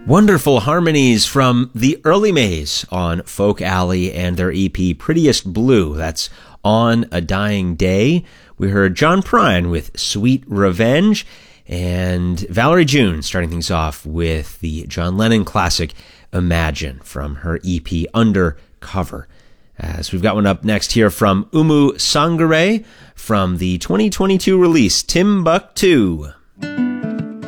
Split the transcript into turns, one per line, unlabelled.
Wonderful harmonies from the Early Mays on Folk Alley and their EP Prettiest Blue. That's On a Dying Day. We heard John Prine with Sweet Revenge and Valerie June starting things off with the John Lennon classic Imagine from her EP Undercover. As we've got one up next here from Umu Sangare from the 2022 release Timbuktu.